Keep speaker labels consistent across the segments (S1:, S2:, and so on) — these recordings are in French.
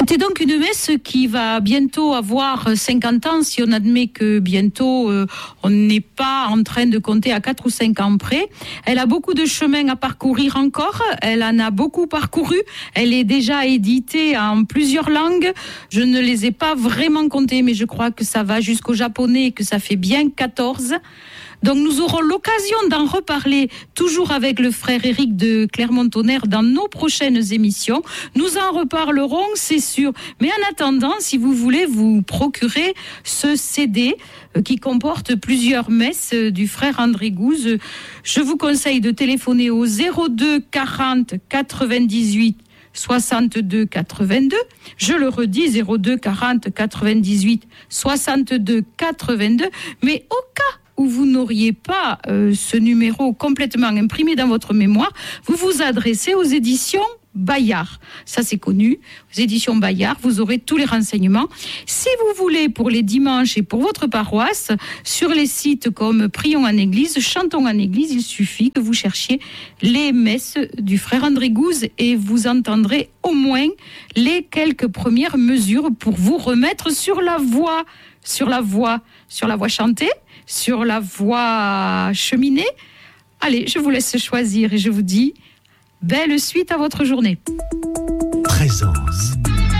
S1: C'était donc une messe qui va bientôt avoir 50 ans, si on admet que bientôt on n'est pas en train de compter à 4 ou 5 ans près. Elle a beaucoup de chemin à parcourir encore, elle en a beaucoup parcouru, elle est déjà éditée en plusieurs langues. Je ne les ai pas vraiment comptées, mais je crois que ça va jusqu'au japonais et que ça fait bien 14. Donc nous aurons l'occasion d'en reparler toujours avec le frère Éric de Clermont-Tonnerre dans nos prochaines émissions. Nous en reparlerons, c'est sûr. Mais en attendant, si vous voulez vous procurer ce CD qui comporte plusieurs messes du frère André Gouze, je vous conseille de téléphoner au 02 40 98 62 82. Je le redis, 02 40 98 62 82. Mais au cas où vous n'auriez pas ce numéro complètement imprimé dans votre mémoire, vous vous adressez aux éditions Bayard. Ça, c'est connu. Aux éditions Bayard, vous aurez tous les renseignements. Si vous voulez, pour les dimanches et pour votre paroisse, sur les sites comme Prions en Église, Chantons en Église, il suffit que vous cherchiez les messes du frère André Gouze et vous entendrez au moins les quelques premières mesures pour vous remettre sur la voie chantée, sur la voie cheminée. Allez, je vous laisse choisir et je vous dis belle suite à votre journée.
S2: Présence.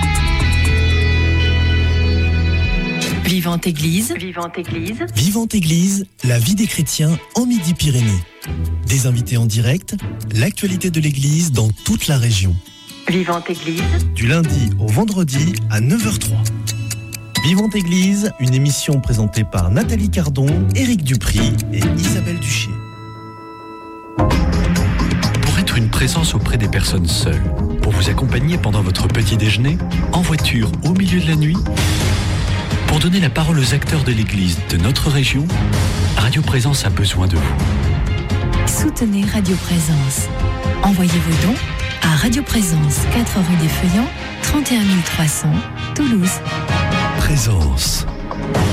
S3: Vivante Église.
S2: Vivante Église. Vivante Église, la vie des chrétiens en Midi-Pyrénées. Des invités en direct, l'actualité de l'Église dans toute la région.
S3: Vivante Église.
S2: Du lundi au vendredi à 9h03. Vivante Église, une émission présentée par Nathalie Cardon, Éric Dupry et Isabelle Duché.
S4: Pour être une présence auprès des personnes seules, pour vous accompagner pendant votre petit déjeuner, en voiture, au milieu de la nuit, pour donner la parole aux acteurs de l'Église de notre région, Radio Présence a besoin de vous.
S3: Soutenez Radio Présence. Envoyez vos dons à Radio Présence, 4 rue des Feuillants, 31 300, Toulouse.
S2: Présence.